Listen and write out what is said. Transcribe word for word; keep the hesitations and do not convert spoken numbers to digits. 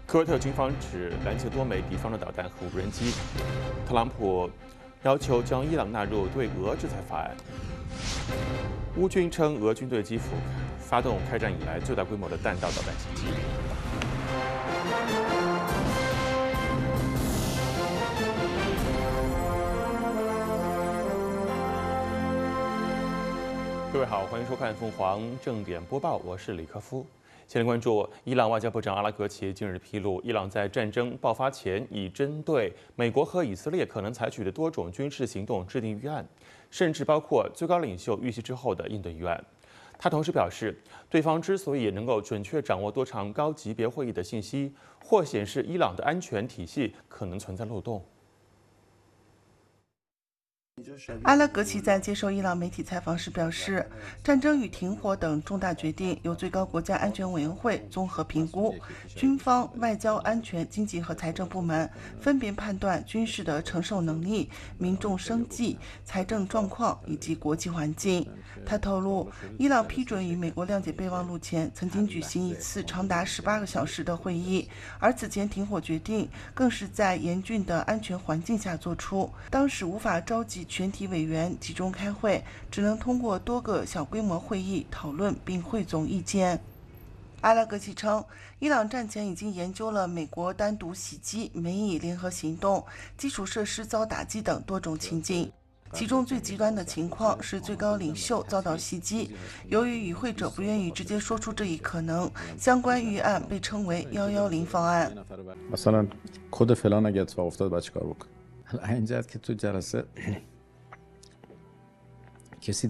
科威特军方指拦截多枚敌方的导弹和无人机。特朗普要求将伊朗纳入对俄制裁法案。乌军称俄军对基辅发动开战以来最大规模的弹道导弹袭击。各位好，欢迎收看凤凰正点播报，我是李克夫。先来关注伊朗外交部长阿拉格齐近日披露，伊朗在战争爆发前已针对美国和以色列可能采取的多种军事行动制定预案，甚至包括最高领袖遇袭之后的应对预案。他同时表示，对方之所以能够准确掌握多场高级别会议的信息，或显示伊朗的安全体系可能存在漏洞。 阿拉格齐在接受伊朗媒体采访时表示，战争与停火等重大决定由最高国家安全委员会综合评估，军方、外交、安全、经济和财政部门分别判断军事的承受能力、民众生计、财政状况以及国际环境。他透露，伊朗批准与美国谅解备忘录前曾经举行一次长达十八个小时的会议，而此前停火决定更是在严峻的安全环境下做出，当时无法召集全体委员集中开会，只能通过多个小规模会议讨论并汇总意见。阿拉格齐称，伊朗战前已经研究了美国单独袭击、美以联合行动、基础设施遭打击等多种情境。其中最极端的情况是最高领袖遭到袭击。由于与会者不愿意直接说出这一可能，相关预案被称为“一一零方案”。 مثلا کد فلان اگه اتفاق افتاد بعد چیکار بکنه؟ اینجا که تو جلسه